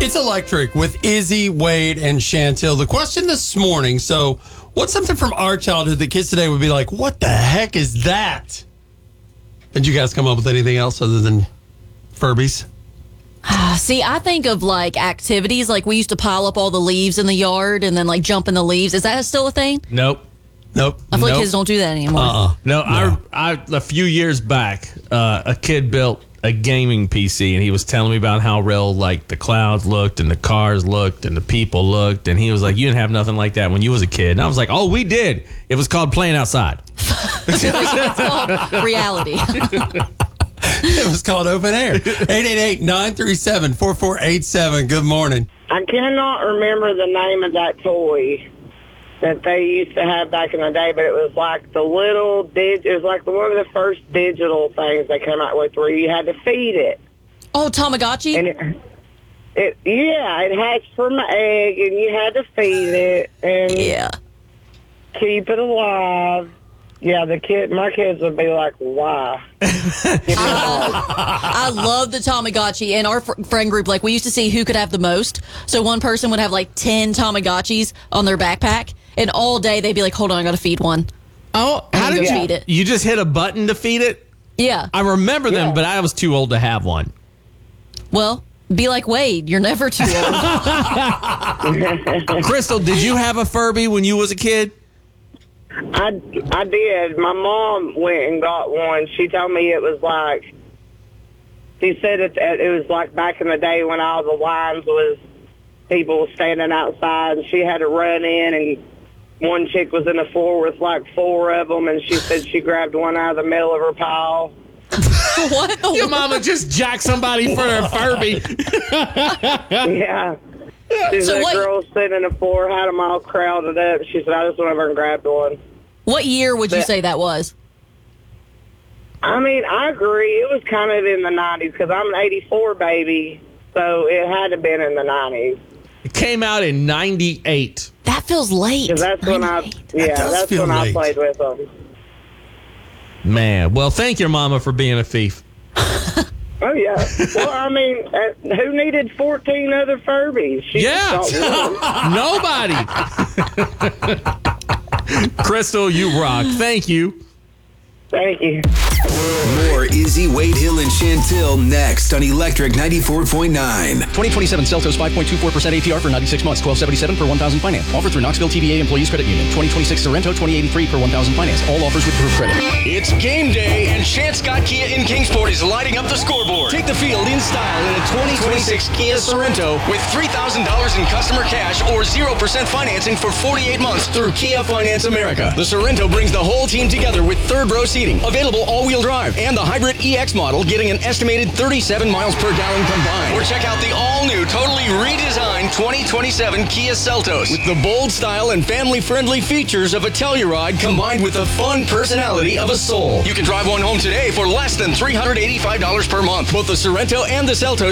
It's Electric with Izzy, Wade, and Chantel. The question this morning, so what's something from our childhood that kids today would be like, what the heck is that? Did you guys come up with anything else other than Furbies? See, I think of like activities, like we used to pile up all the leaves in the yard and then like jump in the leaves. Is that still a thing? Nope. I feel like kids don't do that anymore. No, I a few years back, a kid built a gaming PC, and he was telling me about how real like the clouds looked and the cars looked and the people looked, and he was like, you didn't have nothing like that when you was a kid. And I was like, oh, we did. It was called playing outside. It's called reality. It was called open air. 888-937-4487. Good morning. I cannot remember the name of that toy that they used to have back in the day, but it was like the little it was like one of the first digital things they came out with where you had to feed it. Oh, Tamagotchi? And it hatched from an egg, and you had to feed it and keep it alive. Yeah, my kids would be like, why? I love the Tamagotchi. In our friend group, like we used to see who could have the most. So one person would have like 10 Tamagotchis on their backpack, and all day they'd be like, hold on, I got to feed one. Oh, how did you feed it? You just hit a button to feed it? Yeah. I remember them, but I was too old to have one. Well, be like Wade. You're never too old. Crystal, did you have a Furby when you was a kid? I did. My mom went and got one. She told me it was like, she said it was like back in the day when all the lines was people standing outside, and she had to run in, and one chick was in the floor with like 4 of them, and she said she grabbed one out of the middle of her pile. What? Your mama just jacked somebody for a Furby. Yeah. The girl sitting on the floor, had them all crowded up. She said, I just went over and grabbed one. What year would you say that was? I mean, I agree. It was kind of in the 90s because I'm an 84 baby, so it had to have been in the 90s. It came out in 98. That feels late. Because that's when I played with them. Man, well, thank your mama for being a thief. Oh, yeah. Well, I mean, who needed 14 other Furbies? She Nobody. Crystal, you rock. Thank you. Thank you. More Izzy, Wade Hill, and Chantel next on Electric 94.9. 2027 Seltos 5.24% APR for 96 months, $12.77 per 1,000 finance. Offer through Knoxville TVA Employees Credit Union. 2026 Sorrento, $20.83 per 1,000 finance. All offers with proof credit. It's game day, and Chance Scott Kia in Kingsport is lighting up the scoreboard. Take the field in style in a 2026 Kia Sorrento with $3,000 in customer cash or 0% financing for 48 months through Kia Finance America. The Sorrento brings the whole team together with third row seating, available all-wheel drive, and the hybrid EX model getting an estimated 37 miles per gallon combined. Or check out the all-new, totally redesigned 2027 Kia Seltos with the bold style and family-friendly features of a Telluride combined with the fun personality of a Soul. You can drive one home today for less than $385 per month. Both the Sorrento and the Seltos